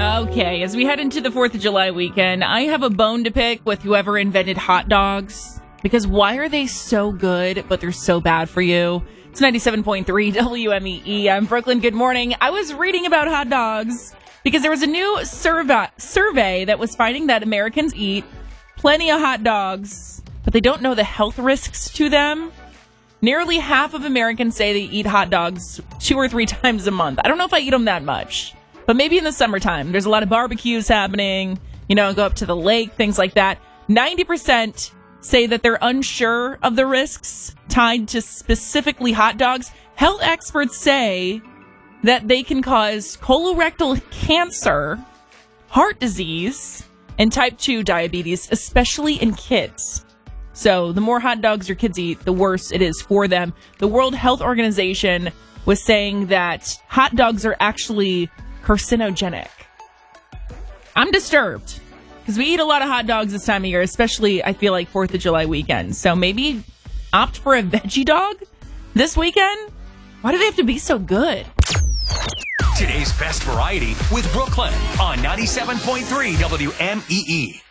Okay, as we head into the 4th of July weekend, I have a bone to pick with whoever invented hot dogs. Because why are they so good, but they're so bad for you? It's 97.3 WMEE. I'm Brooklyn. Good morning. I was reading about hot dogs because there was a new survey that was finding that Americans eat plenty of hot dogs, but they don't know the health risks to them. Nearly half of Americans say they eat hot dogs 2 or 3 times a month. I don't know if I eat them that much, but maybe in the summertime. There's a lot of barbecues happening, go up to the lake, things like that. 90% say that they're unsure of the risks tied to specifically hot dogs. Health experts say that they can cause colorectal cancer, heart disease, and type 2 diabetes, especially in kids. So the more hot dogs your kids eat, the worse it is for them. The World Health Organization was saying that hot dogs are actually carcinogenic. I'm disturbed because we eat a lot of hot dogs this time of year, especially I feel like 4th of July weekend. So maybe opt for a veggie dog this weekend? Why do they have to be so good? Today's best variety with Brooklyn on 97.3 WMEE.